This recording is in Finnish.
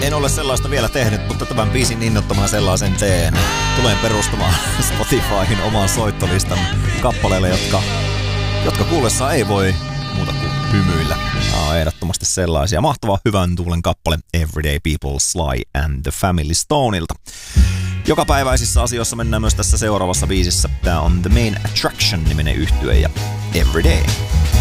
En ole sellaista vielä tehnyt, mutta tämän biisin innottomana sellaisen teen. Tulen perustamaan Spotifyhin oman soittolistan kappaleille, jotka kuullessaan ei voi muuta kuin hymyillä. Nämä on ehdottomasti sellaisia. Mahtava hyvän tuulen kappale Everyday People, Sly and the Family Stoneilta. Jokapäiväisissä asioissa mennään myös tässä seuraavassa biisissä. Tää on The Main Attraction -niminen yhtye ja Everyday.